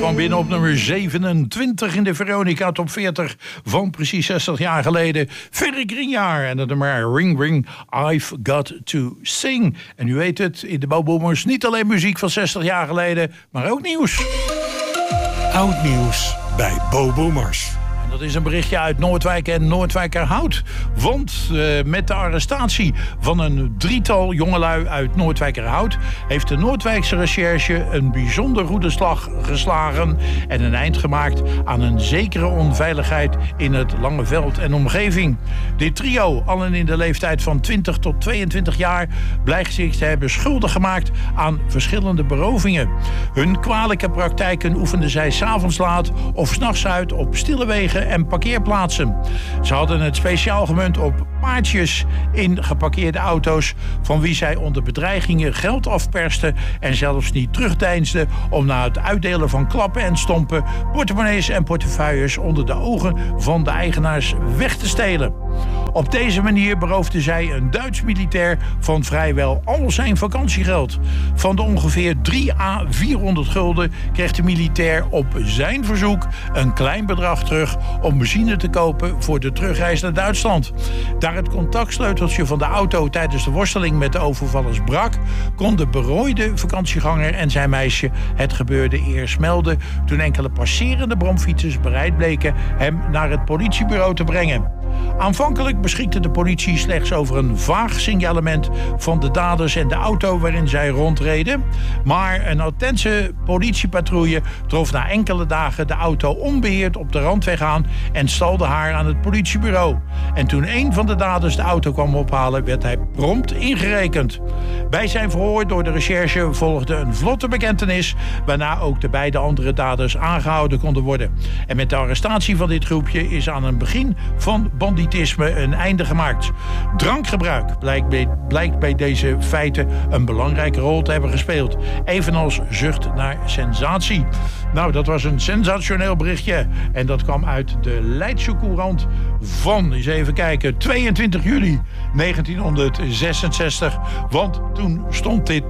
kwam binnen op nummer 27 in de Veronica Top 40 van precies 60 jaar geleden. Verder Grignard en het nummer Ring Ring, I've Got To Sing. En u weet het, in de Bo Boomers niet alleen muziek van 60 jaar geleden, maar ook nieuws. Oud nieuws bij Bo Boomers. Dat is een berichtje uit Noordwijk en Noordwijkerhout. Want met de arrestatie van een drietal jongelui uit Noordwijkerhout heeft de Noordwijkse recherche een bijzonder goede slag geslagen en een eind gemaakt aan een zekere onveiligheid in het Langeveld en omgeving. Dit trio, allen in de leeftijd van 20 tot 22 jaar, blijkt zich te hebben schuldig gemaakt aan verschillende berovingen. Hun kwalijke praktijken oefenden zij 's avonds laat of 's nachts uit op stille wegen en parkeerplaatsen. Ze hadden het speciaal gemunt op paardjes in geparkeerde auto's, van wie zij onder bedreigingen geld afpersten en zelfs niet terugdeinsden om na het uitdelen van klappen en stompen portemonnees en portefeuilles onder de ogen van de eigenaars weg te stelen. Op deze manier beroofden zij een Duits militair van vrijwel al zijn vakantiegeld. Van de ongeveer 3 à 400 gulden kreeg de militair op zijn verzoek een klein bedrag terug om benzine te kopen voor de terugreis naar Duitsland. Daar het contactsleuteltje van de auto tijdens de worsteling met de overvallers brak, kon de berooide vakantieganger en zijn meisje het gebeurde eerst melden toen enkele passerende bromfietsers bereid bleken hem naar het politiebureau te brengen. Aanvankelijk beschikte de politie slechts over een vaag signalement van de daders en de auto waarin zij rondreden. Maar een attentie politiepatrouille trof na enkele dagen de auto onbeheerd op de randweg aan en stalde haar aan het politiebureau. En toen een van de daders de auto kwam ophalen, werd hij prompt ingerekend. Bij zijn verhoor door de recherche volgde een vlotte bekentenis, waarna ook de beide andere daders aangehouden konden worden. En met de arrestatie van dit groepje is aan een begin van banditisme een einde gemaakt. Drankgebruik blijkt bij deze feiten een belangrijke rol te hebben gespeeld. Evenals zucht naar sensatie. Nou, dat was een sensationeel berichtje. En dat kwam uit de Leidse Courant van, eens even kijken, 22 juli 1966. Want toen stond dit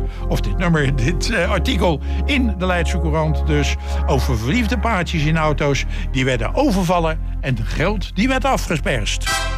artikel in de Leidse Courant dus over verliefde paardjes in auto's die werden overvallen en geld die werd afgesperst.